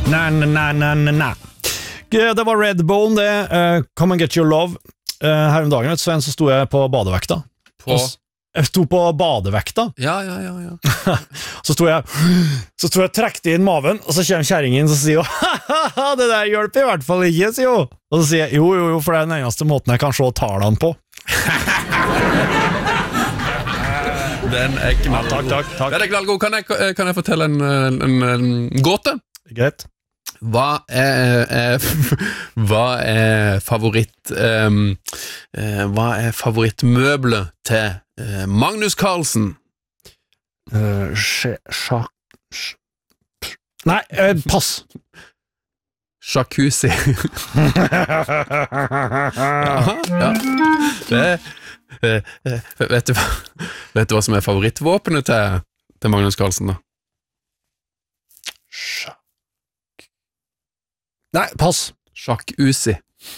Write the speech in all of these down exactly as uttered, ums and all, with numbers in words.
Na, na, na, na, na, na. Det var Redbone, det. Uh, Come and Get Your Love. Uh, her om dagen, vet du, Sven, så sto jeg på badevekta. På? Jeg sto på badevekta. Ja, ja, ja, ja. Så sto jeg Så sto jeg og trekte inn maven, og så kommer kjæringen og sier haha, det der hjelper i hvert fall ikke, sier hun. Og så sier jeg, jo, jo, jo, for det er den eneste måten jeg kan se tallene på. Den er knallgod. Takk, takk, takk. Den er knallgod. Kan jeg, kan jeg fortelle en, en, en gåte? Greit. Hva er, er Hva er favoritt um, uh, Hva er favorittmøblet til uh, Magnus Carlsen? Uh, sj, sj, sj. Nei, uh, pass. Jacuzzi. Ja, ja. Det, uh, uh, vet, du hva, vet du hva som er favorittvåpenet til, til Magnus Carlsen da? Sj. Nei, pass. Jacuzzi.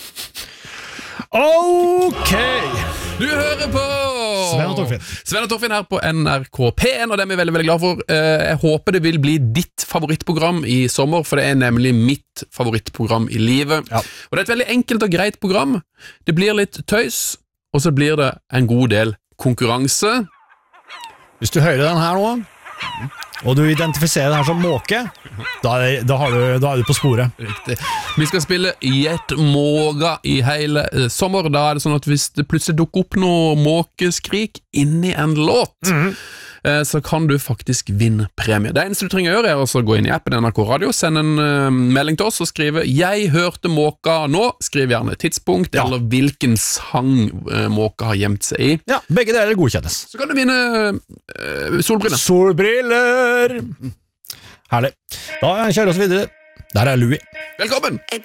Ok! Du hører på Sven og Torfinn. Sven og Torfinn her på N R K P en, og det er vi veldig, veldig glad for. Jeg håper det vil bli ditt favorittprogram i sommer, for det er nemlig mitt favorittprogram i livet. Ja. Og det er et veldig enkelt og greit program. Det blir litt tøys, og så blir det en god del konkurranse. Hvis du hører den her nå, og du identifiserer det her som måke, da er, da har du, da er du på sporet. Riktig. Vi skal spille Gjett måga i hele eh, sommer. Da er det sånn at hvis det plutselig dukker opp noe måkeskrik inni en låt, mm. eh, så kan du faktisk vinne premie. Det eneste du trenger å gjøre er å gå inn i appen N R K Radio, sende en eh, melding til oss og skrive 'Jeg hørte måka nå'. Skriv gjerne tidspunkt, ja. Eller hvilken sang eh, måka har gjemt seg i. Ja, begge deler godkjennes. Så kan du vinne eh, solbriller. Solbriller! Herlig. Da kjører vi oss videre. Der er Louis. Velkommen! Et